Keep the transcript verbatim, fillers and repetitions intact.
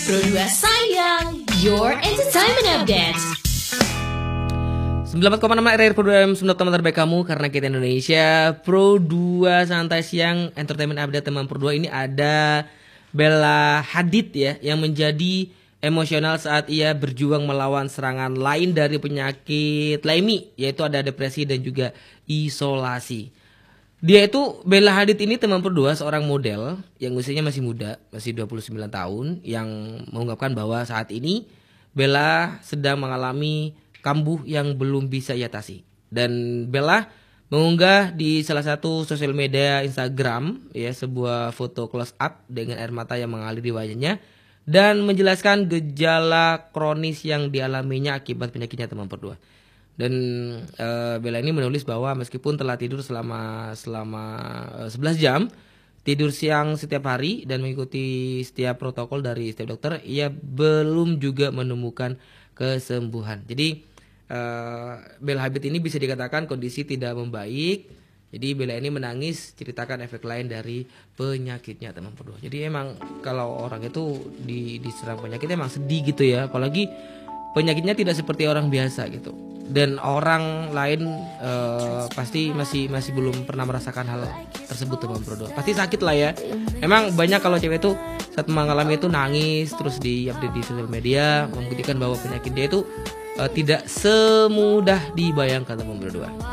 Pro dua sayang, your entertainment update. sembilan puluh empat koma enam R R Pro dua M, sembilan teman terbaik kamu karena kita Indonesia. Pro dua santai siang entertainment update teman Pro dua ini ada Bella Hadid ya, yang menjadi emosional saat ia berjuang melawan serangan lain dari penyakit Lemmy, yaitu ada depresi dan juga isolasi. Dia itu, Bella Hadid ini teman Pro dua, seorang model yang usianya masih muda, masih dua puluh sembilan tahun, yang mengungkapkan bahwa saat ini Bella sedang mengalami kambuh yang belum bisa ia atasi. Dan Bella mengunggah di salah satu sosial media Instagram ya sebuah foto close up dengan air mata yang mengalir di wajahnya dan menjelaskan gejala kronis yang dialaminya akibat penyakitnya teman Pro dua. Dan uh, Bella ini menulis bahwa meskipun telah tidur selama selama uh, sebelas jam, tidur siang setiap hari dan mengikuti setiap protokol dari setiap dokter, ia belum juga menemukan kesembuhan. Jadi uh, Bella Hadid ini bisa dikatakan kondisi tidak membaik. Jadi Bella ini menangis ceritakan efek lain dari penyakitnya teman Pro dua. Jadi emang kalau orang itu di, diserang penyakit emang sedih gitu ya, apalagi penyakitnya tidak seperti orang biasa gitu. Dan orang lain uh, pasti masih masih belum pernah merasakan hal tersebut teman Pro dua. Pasti sakit lah ya. Emang banyak kalau cewek itu saat mengalami itu nangis terus di update di sosial media membuktikan bahwa penyakit dia itu uh, tidak semudah dibayangkan teman Pro dua.